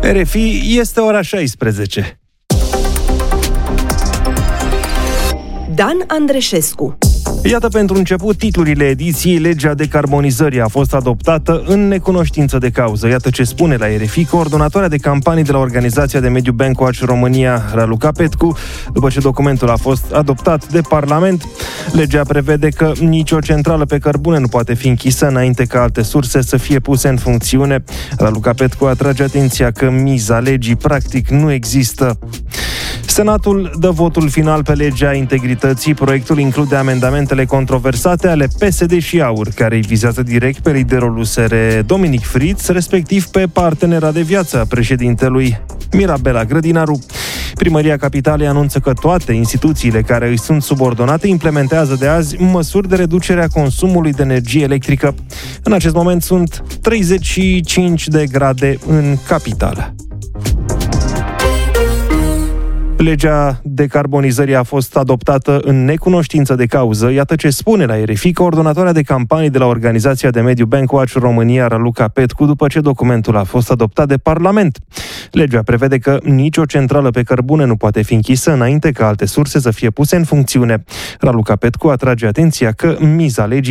RFI, este ora 16. Dan Andreșescu. Iată pentru început titlurile ediției. Legea decarbonizării a fost adoptată în necunoștință de cauză. Iată ce spune la RFI coordonatoarea de campanii de la Organizația de Mediu Bankwatch România, Raluca Petcu, după ce documentul a fost adoptat de Parlament. Legea prevede că nicio centrală pe cărbune nu poate fi închisă înainte ca alte surse să fie puse în funcțiune. Raluca Petcu atrage atenția că miza legii practic nu există. Senatul dă votul final pe legea integrității. Proiectul include amendamentele controversate ale PSD și AUR, care îi vizează direct pe liderul USR Dominic Fritz, respectiv pe partenera de viață a președintelui Mirabela Grădinaru. Primăria Capitalei anunță că toate instituțiile care îi sunt subordonate implementează de azi măsuri de reducere a consumului de energie electrică. În acest moment sunt 35 de grade în capitală. Legea decarbonizării a fost adoptată în necunoștință de cauză. Iată ce spune la RFI coordonatoarea de campanii de la Organizația de Mediu Bankwatch România, Raluca Petcu, după ce documentul a fost adoptat de Parlament. Legea prevede că nicio centrală pe cărbune nu poate fi închisă înainte ca alte surse să fie puse în funcțiune. Raluca Petcu atrage atenția că miza legii